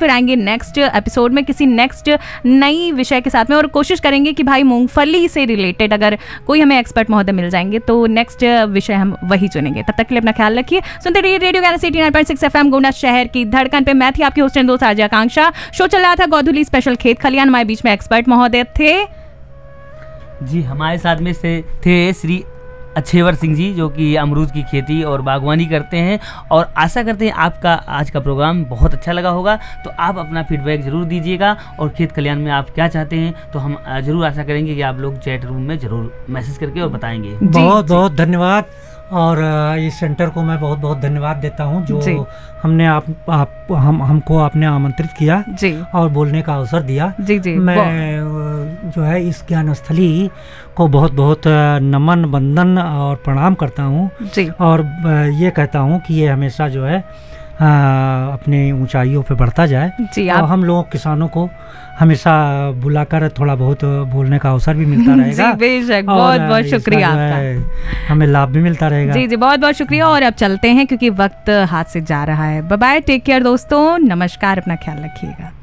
फिर आएंगे next episode में किसी नेक्स्ट नई विषय के साथ में, और कोशिश करेंगे कि भाई मूंगफली से रिलेटेड अगर कोई हमें एक्सपर्ट महोदय मिल जाएंगे तो नेक्स्ट विषय हम वही चुनेंगे। तब तक के लिए अपना ख्याल रखिए। सुनते रहिए रेडियो ज्ञान 89.6 FM गोंडा शहर की धड़कन पे। मैं थी आपकी होस्ट एंड दोस्त आरजे आकांक्षा। शो चल रहा था गोधुली स्पेशल खेत खलियान। हमारे बीच में एक्सपर्ट महोदय थे जी, हमारे साथ में से थे श्री अच्छेवर सिंह जी, जो कि अमरूद की खेती और बागवानी करते हैं, और आशा करते हैं आपका आज का प्रोग्राम बहुत अच्छा लगा होगा। तो आप अपना फीडबैक ज़रूर दीजिएगा, और खेत खलियान में आप क्या चाहते हैं तो हम ज़रूर आशा करेंगे कि आप लोग चैट रूम में ज़रूर मैसेज करके और बताएंगे। बहुत बहुत धन्यवाद, और इस सेंटर को मैं बहुत बहुत धन्यवाद देता हूं जो हमने हमको आपने आमंत्रित किया जी, और बोलने का अवसर दिया। जी जी, मैं जो है इस ज्ञान स्थली को बहुत बहुत नमन वंदन और प्रणाम करता हूं जी, और ये कहता हूं कि ये हमेशा जो है अपनी ऊंचाइयों पे बढ़ता जाए जी। और हम लोग किसानों को हमेशा बुलाकर थोड़ा बहुत बोलने का अवसर भी मिलता रहेगा जी, बेशक। बहुत बहुत शुक्रिया आपका, हमें लाभ भी मिलता रहेगा जी जी, बहुत बहुत शुक्रिया। और अब चलते हैं क्योंकि वक्त हाथ से जा रहा है। बाय बाय, टेक केयर दोस्तों, नमस्कार, अपना ख्याल रखिएगा।